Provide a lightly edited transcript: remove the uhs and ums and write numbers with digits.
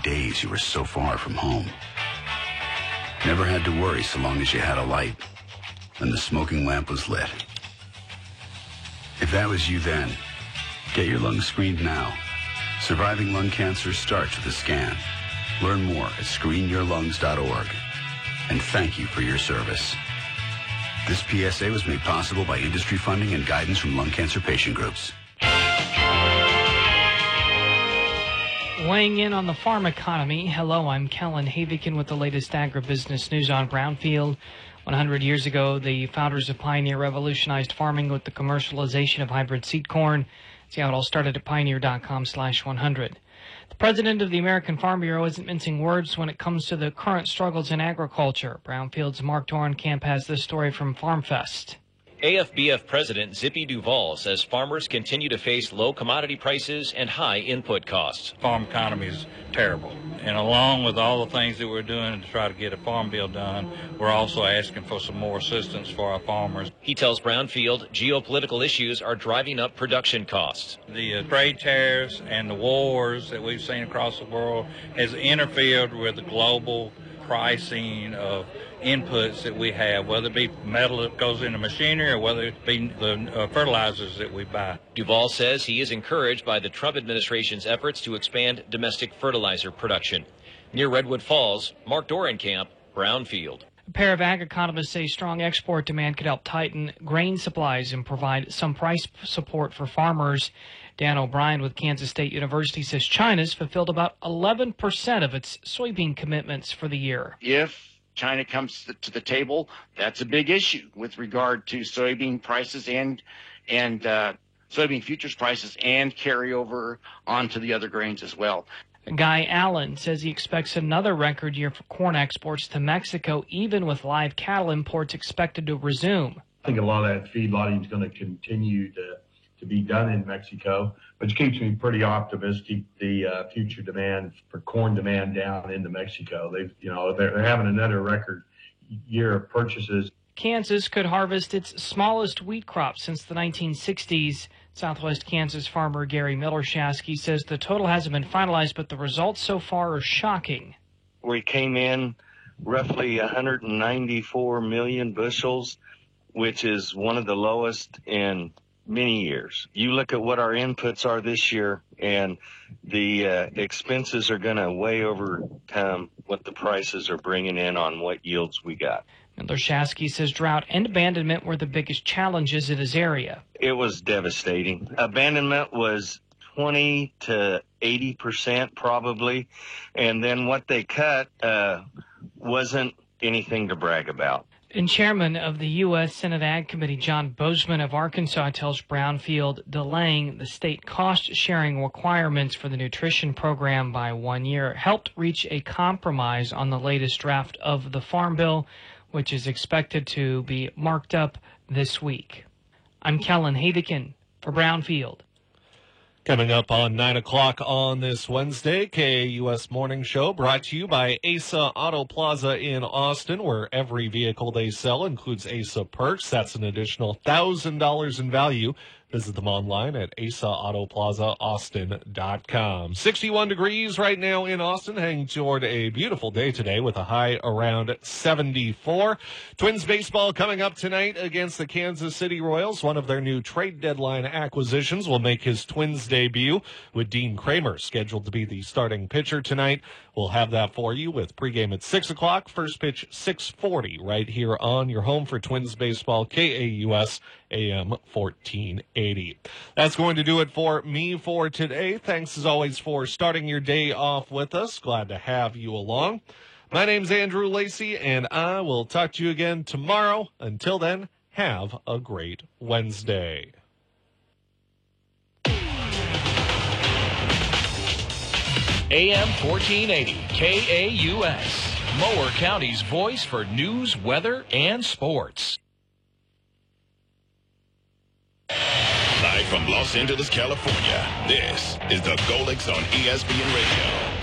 days you were so far from home. Never had to worry so long as you had a light and the smoking lamp was lit. If that was you then, get your lungs screened now. Surviving lung cancer starts with a scan. Learn more at screenyourlungs.org. And thank you for your service. This PSA was made possible by industry funding and guidance from lung cancer patient groups. Weighing in on the farm economy, hello, I'm Kellen Havikin with the latest agribusiness news on Brownfield. 100 years ago, the founders of Pioneer revolutionized farming with the commercialization of hybrid seed corn. See how it all started at pioneer.com/100. The president of the American Farm Bureau isn't mincing words when it comes to the current struggles in agriculture. Brownfield's Mark Dorenkamp has this story from FarmFest. AFBF President Zippy Duvall says farmers continue to face low commodity prices and high input costs. Farm economy is terrible. And along with all the things that we're doing to try to get a farm bill done, we're also asking for some more assistance for our farmers. He tells Brownfield geopolitical issues are driving up production costs. The trade tariffs and the wars that we've seen across the world has interfered with the global pricing of inputs that we have, whether it be metal that goes into machinery or whether it be the fertilizers that we buy. Duvall says he is encouraged by the Trump administration's efforts to expand domestic fertilizer production. Near Redwood Falls, Mark Dorenkamp, Brownfield. A pair of ag economists say strong export demand could help tighten grain supplies and provide some price support for farmers. Dan O'Brien with Kansas State University says China's fulfilled about 11% of its soybean commitments for the year. If China comes to the table, that's a big issue with regard to soybean prices and soybean futures prices and carryover onto the other grains as well. Guy Allen says he expects another record year for corn exports to Mexico, even with live cattle imports expected to resume. I think a lot of that feedlotting is going to continue to be done in Mexico, which keeps me pretty optimistic. The future demand for corn demand down into Mexico. They're having another record year of purchases. Kansas could harvest its smallest wheat crop since the 1960s. Southwest Kansas farmer Gary Millershasky says the total hasn't been finalized, but the results so far are shocking. We came in roughly 194 million bushels, which is one of the lowest in many years. You look at what our inputs are this year, and the expenses are going to way overcome what the prices are bringing in on what yields we got. Millershasky says drought and abandonment were the biggest challenges in his area. It was devastating. Abandonment was 20 to 80% probably, and then what they cut wasn't anything to brag about. And Chairman of the U.S. Senate Ag Committee, John Bozeman of Arkansas, tells Brownfield delaying the state cost-sharing requirements for the nutrition program by 1 year helped reach a compromise on the latest draft of the Farm Bill, which is expected to be marked up this week. I'm Kellen Havikin for Brownfield. Coming up on 9 o'clock on this Wednesday, KAUS Morning Show brought to you by Asa Auto Plaza in Austin, where every vehicle they sell includes Asa Perks. That's an additional $1,000 in value. Visit them online at AsaAutoPlazaAustin.com. 61 degrees right now in Austin, heading toward a beautiful day today with a high around 74. Twins baseball coming up tonight against the Kansas City Royals. One of their new trade deadline acquisitions will make his Twins debut, with Dean Kramer scheduled to be the starting pitcher tonight. We'll have that for you with pregame at 6 o'clock, first pitch 6:40 right here on your home for Twins baseball, KAUS AM 1480. That's going to do it for me for today. Thanks as always for starting your day off with us. Glad to have you along. My name's Andrew Lacey, and I will talk to you again tomorrow. Until then, have a great Wednesday. AM 1480, KAUS, Mower County's voice for news, weather, and sports. Live from Los Angeles, California, this is the Golix on ESPN Radio.